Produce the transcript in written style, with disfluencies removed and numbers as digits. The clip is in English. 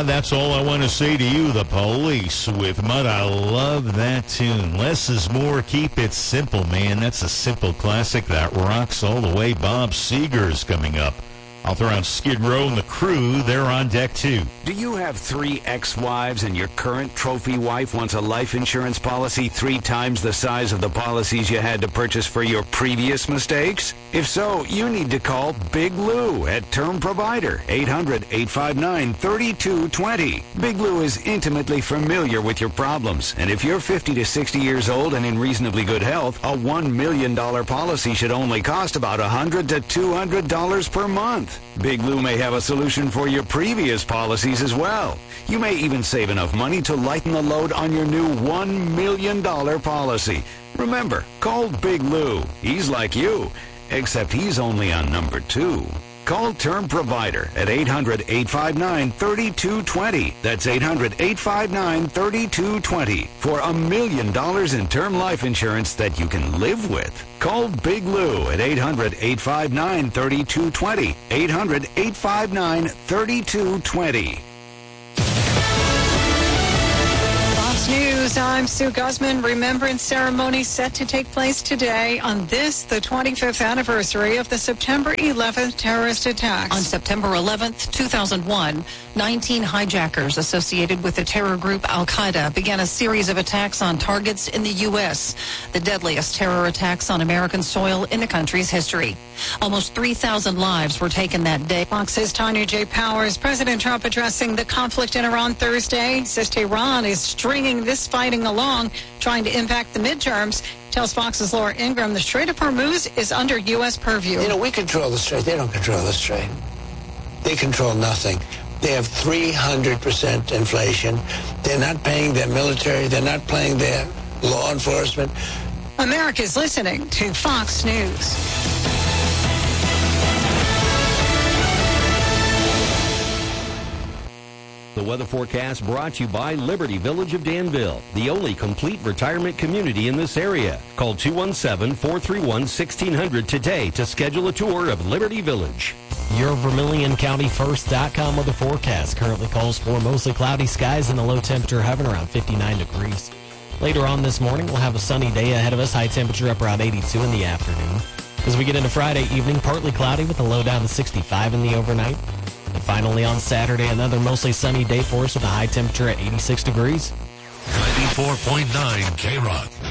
That's all I want to say to you, The Police, with Mud. I love that tune. Less is more. Keep it simple, man. That's a simple classic that rocks all the way. Bob Seger's coming up. I'll throw out Skid Row and the Crew. They're on deck, too. Do you have 3 ex-wives and your current trophy wife wants a life insurance policy 3 times the size of the policies you had to purchase for your previous mistakes? If so, you need to call Big Lou at Term Provider, 800-859-3220. Big Lou is intimately familiar with your problems, and if you're 50 to 60 years old and in reasonably good health, a $1 million policy should only cost about $100 to $200 per month. Big Lou may have a solution for your previous policies as well. You may even save enough money to lighten the load on your new $1 million policy. Remember, call Big Lou. He's like you, except he's only on number 2. Call Term Provider at 800-859-3220. That's 800-859-3220 for $1 million in term life insurance that you can live with. Call Big Lou at 800-859-3220. 800-859-3220. News. I'm Sue Guzman. Remembrance ceremony set to take place today on this, the 25th anniversary of the September 11th terrorist attack. On September 11th, 2001, 19 hijackers associated with the terror group Al-Qaeda began a series of attacks on targets in the U.S., the deadliest terror attacks on American soil in the country's history. Almost 3,000 lives were taken that day. Fox's Tanya J. Powers. President Trump addressing the conflict in Iran Thursday says Tehran is stringing this fighting along, trying to impact the midterms. Tells Fox's Laura Ingraham the Strait of Hormuz is under U.S. purview. You know, we control the Strait. They don't control the Strait. They control nothing. They have 300% inflation. They're not paying their military. They're not paying their law enforcement. America's listening to Fox News. The weather forecast brought to you by Liberty Village of Danville, the only complete retirement community in this area. Call 217-431-1600 today to schedule a tour of Liberty Village. Your VermilionCountyFirst.com weather forecast currently calls for mostly cloudy skies and a low temperature hovering around 59 degrees. Later on this morning, we'll have a sunny day ahead of us, high temperature up around 82 in the afternoon. As we get into Friday evening, partly cloudy with a low down to 65 in the overnight. And finally on Saturday, another mostly sunny day for us with a high temperature at 86 degrees. 94.9 K-Rock.